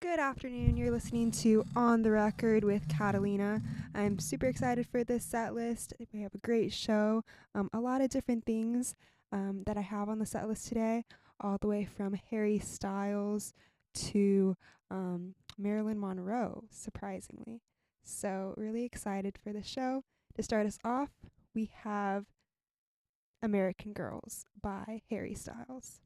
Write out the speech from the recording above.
Good afternoon. You're listening to On the Record with Catalina. I'm super excited for this set list. We have a great show, a lot of different things that I have on the set list today, all the way from Harry Styles to Marilyn Monroe, surprisingly. So, really excited for the show. To start us off, we have American Girls by Harry Styles.